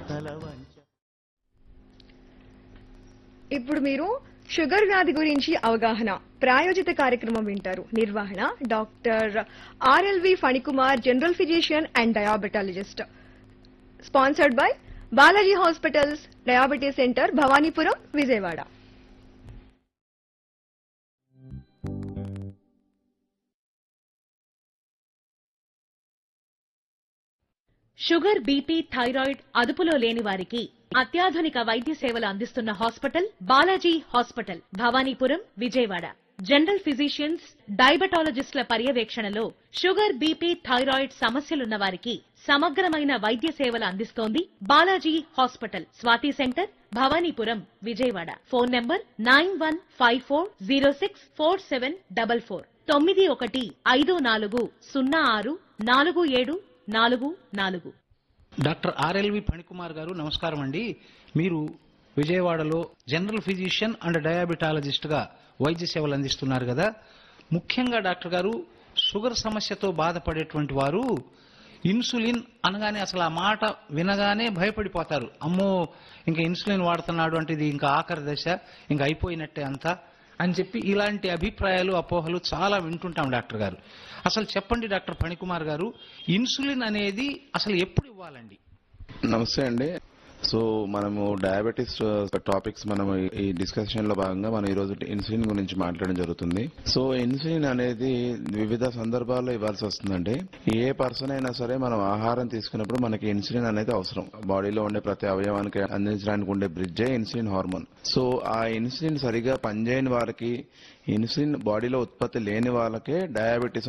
తల వంచ. ఇప్పుడు మీరు షుగర్ వ్యాధి గురించి అవగాహన ప్రాయోజిత కార్యక్రమం వింటారు. నిర్వహణ doctor RLV Phanikumar, general physician and diabetologist. Sponsored by Balaji hospitals, diabetes centre, Bhavanipuram, Vijayawada. Sugar, BP, thyroid అదుపులో లేని వారికి అత్యాధునిక వైద్య సేవలు అందిస్తున్న hospital Balaji hospital, Bhavanipuram, Vijayawada. General physicians, డయాబెటాలజిస్టుల పర్యవేక్షణలో షుగర్, బీపీ, థైరాయిడ్ సమస్యలున్న వారికి సమగ్రమైన వైద్య సేవలు అందిస్తోంది Balaji hospital. Swathi centre, Bhavanipuram, Vijayawada. Phone number 9154064744 9154064744. Doctor RLV Phanikumar గారు నమస్కారం అండి. మీరు విజయవాడలో జనరల్ ఫిజిషియన్ అండ్ డయాబెటాలజిస్ట్ గా వైద్య సేవలు అందిస్తున్నారు కదా. ముఖ్యంగా డాక్టర్ గారు, షుగర్ సమస్యతో బాధపడేటువంటి వారు ఇన్సులిన్ అనగానే అసలు ఆ మాట వినగానే భయపడిపోతారు. అమ్మో, ఇంకా ఇన్సులిన్ వాడుతున్నాడు అంటే ఇది ఇంకా ఆఖరి దశ, ఇంకా అయిపోయినట్టే అంతా అని చెప్పి ఇలాంటి అభిప్రాయాలు, అపోహలు చాలా వింటుంటాం డాక్టర్ గారు. అసలు చెప్పండి డాక్టర్ ఫణికుమార్ గారు, ఇన్సులిన్ అనేది అసలు ఎప్పుడు ఇవ్వాలండి? నమస్తే అండి. సో మనము డయాబెటీస్ టాపిక్స్ మనం ఈ డిస్కషన్ లో భాగంగా మనం ఈ రోజు ఇన్సులిన్ గురించి మాట్లాడడం జరుగుతుంది. సో ఇన్సులిన్ అనేది వివిధ సందర్భాల్లో ఇవ్వాల్సి వస్తుందండి. ఏ పర్సన్ అయినా సరే మనం ఆహారం తీసుకున్నప్పుడు మనకి ఇన్సులిన్ అనేది అవసరం. బాడీలో ఉండే ప్రతి అవయవానికి అందించడానికి ఉండే బ్రిడ్జే ఇన్సులిన్ హార్మోన్. సో ఆ ఇన్సులిన్ సరిగా పనిచేయని వారికి, ఇన్సులిన్ బాడీలో ఉత్పత్తి లేని వాళ్ళకే డయాబెటీస్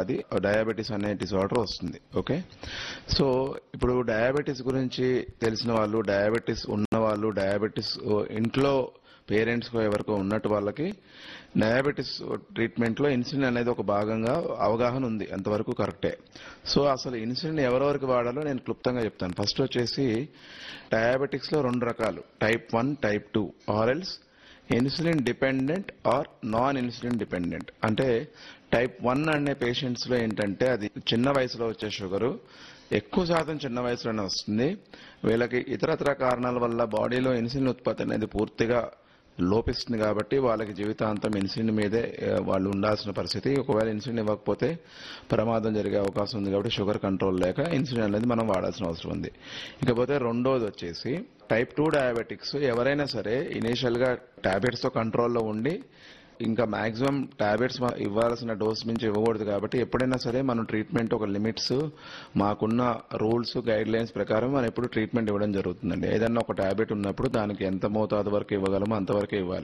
అనే డిసార్డర్ వస్తుంది. ఓకే, సో ఇప్పుడు డయాబెటీస్ గురించి తెలిసిన వాళ్ళు, డయాబెటీస్ ఉన్నవాళ్ళు, డయాబెటీస్ ఇంట్లో పేరెంట్స్ ఎవరికో ఉన్నట్టు వాళ్ళకి డయాబెటీస్ ట్రీట్మెంట్ లో ఇన్సులిన్ అనేది ఒక భాగంగా అవగాహన ఉంది. అంతవరకు కరెక్టే. సో అసలు ఇన్సులిన్ ఎవరెవరికి వాడాలో నేను క్లుప్తంగా చెప్తాను. ఫస్ట్ వచ్చేసి డయాబెటిక్స్ లో 2 రకాలు, టైప్ 1, టైప్ 2, ఆర్ఎల్స్ insulin dependent are non insulin dependent. అంటే టైప్ 1 అనే పేషెంట్స్ లో ఏంటంటే అది చిన్న వయసులో వచ్చే షుగరు, ఎక్కువ శాతం చిన్న వయసులోనే వస్తుంది. వీళ్ళకి ఇతరత్ర కారణాల వల్ల బాడీలో ఇన్సులిన్ ఉత్పత్తి అనేది పూర్తిగా లోపిస్తుంది. కాబట్టి వాళ్ళకి జీవితాంతం ఇన్సులిన్ మీదే వాళ్ళు ఉండాల్సిన పరిస్థితి. ఒకవేళ ఇన్సులిన్ ఇవ్వకపోతే ప్రమాదం జరిగే అవకాశం ఉంది. కాబట్టి షుగర్ కంట్రోల్ లేక ఇన్సులిన్ అనేది మనం వాడాల్సిన అవసరం ఉంది. ఇకపోతే రెండోది వచ్చేసి టైప్ 2 డయాబెటిక్స్. ఎవరైనా సరే ఇనీషియల్ గా టాబ్లెట్స్ తో కంట్రోల్లో ఉండి ఇంకా మాక్సిమం టాబ్లెట్స్ ఇవ్వాల్సిన డోస్ మించి ఇవ్వకూడదు. కాబట్టి ఎప్పుడైనా సరే మనం ట్రీట్మెంట్ ఒక లిమిట్స్, మాకున్న రూల్స్, గైడ్ లైన్స్ ప్రకారం మనం ఎప్పుడు ట్రీట్మెంట్ ఇవ్వడం జరుగుతుందండి. ఏదైనా ఒక టాబ్లెట్ ఉన్నప్పుడు దానికి ఎంత మోతాదు వరకు ఇవ్వగలమో అంతవరకే ఇవ్వాలి.